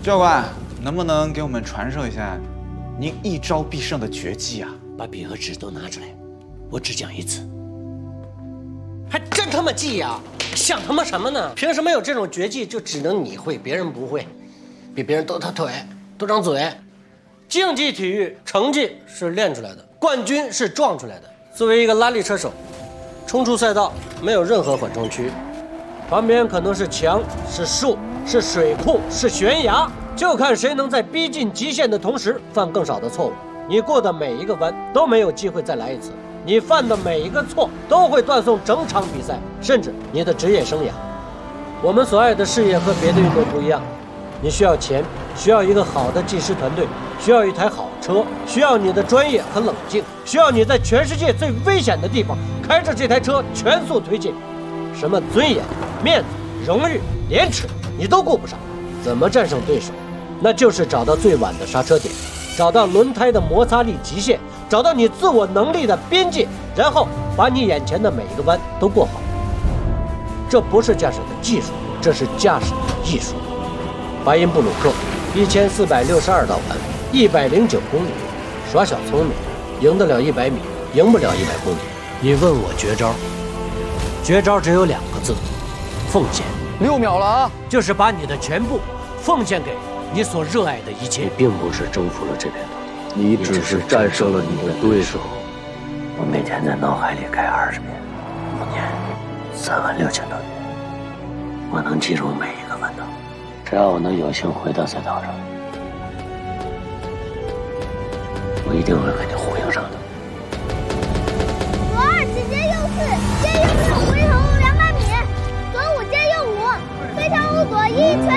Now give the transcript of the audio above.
教官，能不能给我们传授一下您一招必胜的绝技啊？ 把笔和纸都拿出来，我只讲一次。还真他妈记呀！想他妈什么呢？凭什么有这种绝技就只能你会，别人不会？比别人多条腿，多张嘴。竞技体育成绩是练出来的，冠军是撞出来的。作为一个拉力车手，冲出赛道没有任何缓冲区，旁边可能是墙、是树、是水库、是悬崖，就看谁能在逼近极限的同时犯更少的错误。你过的每一个弯都没有机会再来一次，你犯的每一个错都会断送整场比赛，甚至你的职业生涯。我们所爱的事业和别的运动不一样，你需要钱，需要一个好的技师团队，需要一台好车，需要你的专业和冷静，需要你在全世界最危险的地方开着这台车全速推进。什么尊严、面子、荣誉、廉耻，你都顾不上。怎么战胜对手？那就是找到最晚的刹车点，找到轮胎的摩擦力极限，找到你自我能力的边界，然后把你眼前的每一个弯都过好。这不是驾驶的技术，这是驾驶的艺术。巴音布鲁克1462道弯，109公里，耍小聪明，赢得了100米，赢不了100公里。你问我绝招，绝招只有2个字：奉献。 6秒了啊！ 就是把你的全部奉献给你所热爱的一切。你并不是征服了这片土地， 你只是战胜了你的对手。 我每天在脑海里开20遍，5年36000多遍，我能记住每一个弯道。只要我能有幸回到赛道上，我一定会跟你呼应上的。 左2直接右4，接右6回头200米，左5接右5，非常右左1圈。